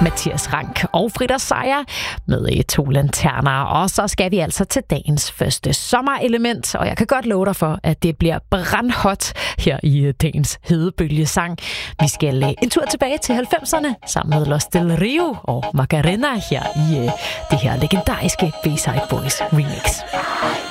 Mathias Rank og Frida Seier med 2 lanterner. Og så skal vi altså til dagens første sommerelement, og jeg kan godt love dig for, at det bliver brandhot her i dagens hedebølgesang. Vi skal en tur tilbage til 90'erne sammen med Los Del Rio og Macarena her i det her legendariske B-Side Boys remix.